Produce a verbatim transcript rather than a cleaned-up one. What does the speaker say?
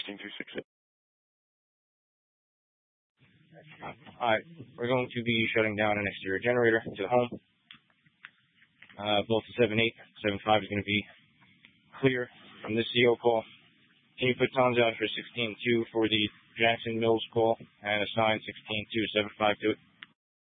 two six eight. Alright, we're going to be shutting down an exterior generator to the home. Uh, both the seven eight, seven five is going to be clear from this C O call. Can you put tons out for sixteen two for the Jackson Mills call and assign sixteen two seven five to it?